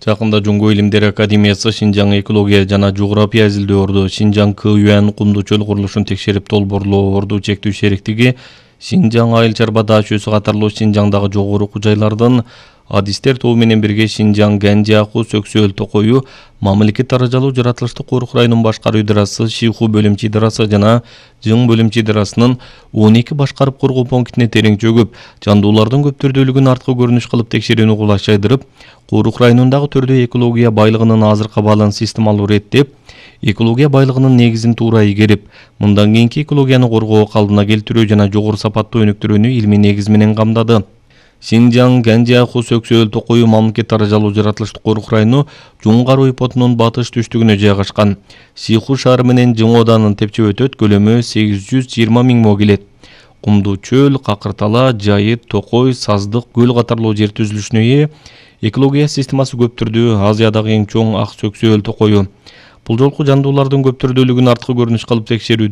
Жакында Жуңго илимдер академиясы Шинжаң экология жана жография изилдөө Шинжаң КЮН кумдуу чөл курулушун текшерип, долбоорлоо Орду чектүү шериктиги, Шинжаң айыл чарба даашүүсү катарлуу Шинжаңдагы жогору жайлардын адистер тобу менен бирге Шинжаң Ганжиаху Сөксөөл Токою мамлекет даражалуу жаратылыштык корук районунун башкаруу идарасы Шиху бөлүмчө идарасы жана Жың бөлүмчө идарасынын 12 башкарып коргоо пунктине терең чөгүп, жандуулардын көп түрдүүлүгүн арткы көрүнүш кылып текшерүүнү кулашайдырып, корук районундагы түрдүү экология байлыгынын азыркы абалын системалуу реттеп, экология байлыгынын негизин туура игерип, мындан кийинки экологияны коргоо, калдына келтирүү жана жогору сапаттуу өнүктүрүүнү илмий негиз менен камдады. Шинжаң Ганжиаху Сөксөөл Токою мамлекет даражалуу жаратылыштык корук району Жуңгар ойпотунун батыш түштүгүнө жайгашкан. Шиху шаары менен Жың оданын тепчеп өтөт, көлөмү 820 000 мо келет. Кумдуу чөл, какыртала, жайыт, токой, саздык, көл катарлуу жер түзүлүшүнө ээ. Экология системасы көп түрдүү Азиядагы эң чоң Ак Сөксөөл Токою. Бул жолку жандуулардын көп түрдүүлүгүн арткы көрүнүш кылып текшерүүдө